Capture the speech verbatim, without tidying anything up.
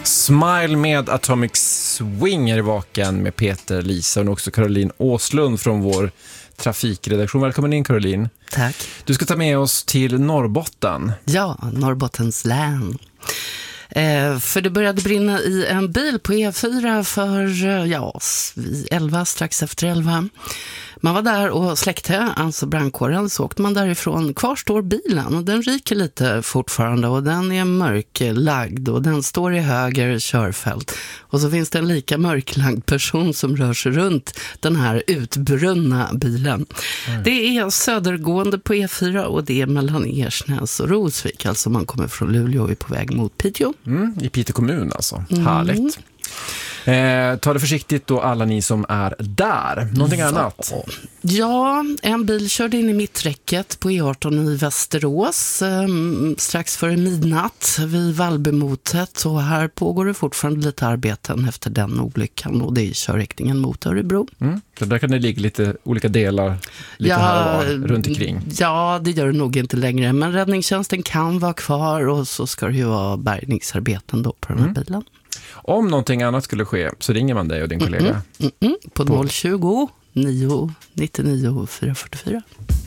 Smile med Atomic Swing är i vaken med Peter, Lisa och också Caroline Åslund från vår trafikredaktion. Välkommen in, Caroline. Tack. Du ska ta med oss till Norrbotten. Ja, Norrbottens län. Eh, för det började brinna i en bil på E fyra för ja, elva, strax efter elva. Man var där och släckte, alltså brandkåren, så åkte man därifrån. Kvar står bilen och den ryker lite fortfarande och den är mörklagd och den står i höger körfält. Och så finns det en lika mörklagd person som rör sig runt den här utbrunna bilen. Mm. Det är södergående på E fyra och det är mellan Ersnäs och Rosvik. Alltså man kommer från Luleå och är på väg mot Piteå. Mm, i Piteå kommun alltså. Mm. Härligt. Eh, ta det försiktigt då alla ni som är där. Någonting ja. annat? Ja, en bil körde in i mitträcket på E arton i Västerås eh, strax före midnatt vid Vallbymotet. Och här pågår det fortfarande lite arbeten efter den olyckan och det är körriktningen mot Örebro. Mm. Så där kan det ligga lite olika delar lite ja, här och var, runt omkring. Ja, det gör det nog inte längre. Men räddningstjänsten kan vara kvar och så ska det ju vara bärgningsarbeten då på den här mm. bilen. Om någonting annat skulle ske så ringer man dig och din kollega. Mm, mm, mm, på noll tjugo, nio nittionio, fyra fyrtiofyra.